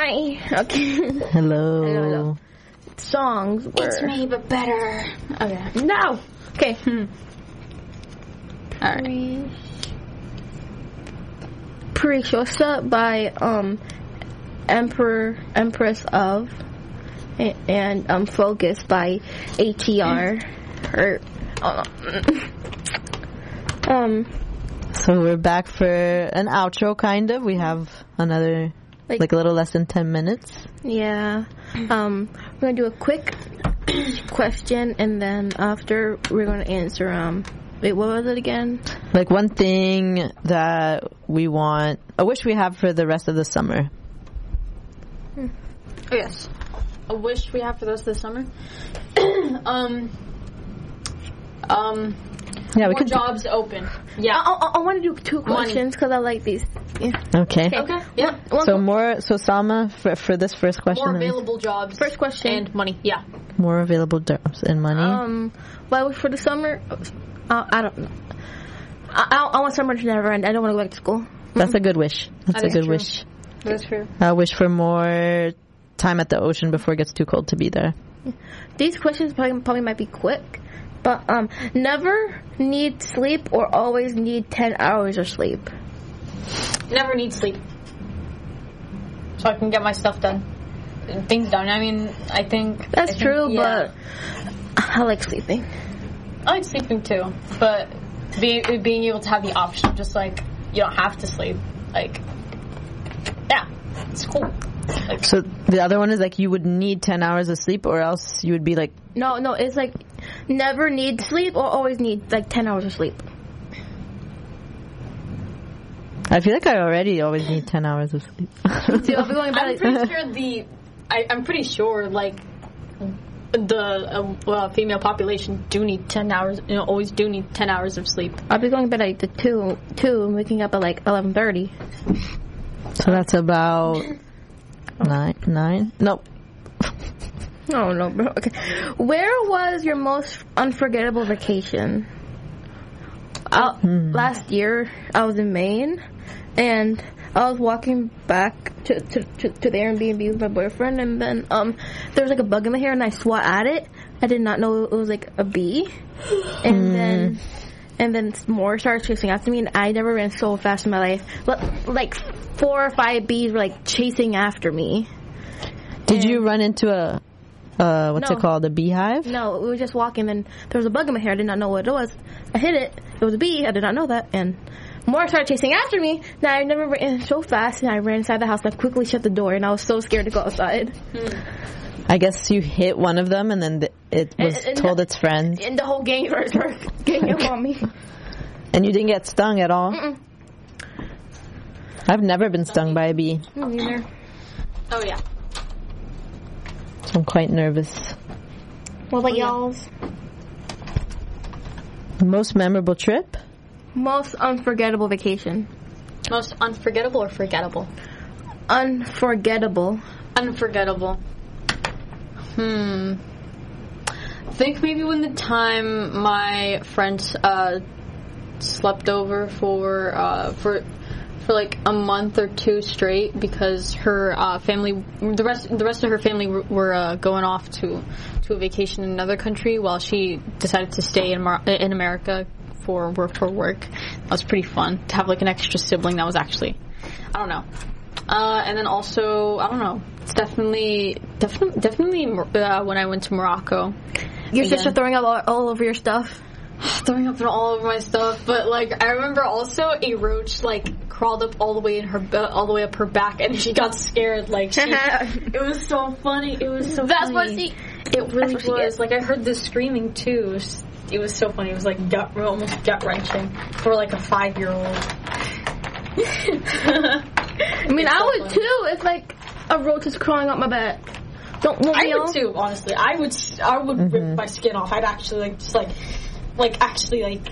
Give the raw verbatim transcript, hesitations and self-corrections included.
Hi. Okay. Hello. Hello, hello. Songs were... It's me, but better. Okay. No. Okay. Hmm. All right. Preciosa by um, Emperor Empress of, and, and um, Focus by A T R. Or, oh, um. So we're back for an outro, kind of. We have another, like, like a little less than ten minutes. Yeah. Um, we're gonna do a quick question, and then after we're gonna answer. Um, wait, what was it again? Like one thing that we want, a wish we have for the rest of the summer. Oh yes, a wish we have for the rest of the summer. um. Um. Yeah, we more could jobs open. Yeah. I, I, I want to do two questions because I like these. Yeah. Okay. Okay. okay. Yeah. One, so more. So Salma, for for this first question. More available jobs. First question. And money. Yeah. More available jobs and money. Um. Well, for the summer, uh, I don't know. I, I, I want summer to never end. I don't want to go back to school. That's a good wish. That's that a good true. wish. That's true. I wish for more time at the ocean before it gets too cold to be there. These questions probably, probably might be quick, but um, never need sleep or always need ten hours of sleep. Never need sleep, so I can get my stuff done, things done. I mean, I think that's I think, true, yeah. but I like sleeping. I like sleeping too, but being being able to have the option of just like you don't have to sleep, like yeah, it's cool. Like, so the other one is like you would need ten hours of sleep, or else you would be like no, no. It's like never need sleep or always need like ten hours of sleep. I feel like I already always need ten hours of sleep. See, I'll be going back. I'm pretty sure the I, I'm pretty sure like the uh, well, female population do need ten hours. You know, always do need ten hours of sleep. I'll be going to bed at like the two, two, and waking up at like eleven thirty. So that's about nine, nine. Nope. Oh no, bro. Okay, where was your most unforgettable vacation? I, Hmm. Last year, I was in Maine, and I was walking back to, to, to, to the Airbnb with my boyfriend, and then um, there was like a bug in my hair, and I swat at it. I did not know it was like a bee, and Mm. then and then more started chasing after me, and I never ran so fast in my life. Like four or five bees were like chasing after me. Did And you run into a uh, what's No. it called, a beehive? No, we were just walking, and there was a bug in my hair. I did not know what it was. I hit it. It was a bee. I did not know that, and more started chasing after me. Now I never ran so fast, and I ran inside the house. And I quickly shut the door, and I was so scared to go outside. I guess you hit one of them, and then th- it was And- and told the- its friends, And the whole gang started getting up on me. and you didn't get stung at all. Mm-mm. I've never been stung by a bee, Me neither. Oh yeah. so I'm quite nervous. What about y'all's? Most memorable trip? Most unforgettable vacation. Most unforgettable or forgettable? Unforgettable. Unforgettable. Hmm. I think maybe when the time my friends uh, slept over for uh, for for like a month or two straight because her uh, family, the rest the rest of her family were, were uh, going off to to a vacation in another country while she decided to stay in Mar- in America for work for work. That was pretty fun to have like an extra sibling that was actually, I don't know. Uh, and then also, I don't know. It's definitely, definitely, definitely uh, when I went to Morocco. Your Again. sister throwing up all, all over your stuff. Throwing up all over my stuff, but like I remember also a roach like crawled up all the way in her be- all the way up her back, and she got scared. Like she, it was so funny. It was so. That's funny. what she. It really that's what she was. gets. Like I heard the screaming too. It was, it was so funny. It was like gut, almost gut wrenching for like a five year old. I mean, I would too if like a roach is crawling up my back. Don't won't I we would all? too. Honestly, I would. I would Mm-hmm. rip my skin off. I'd actually like just like, like actually like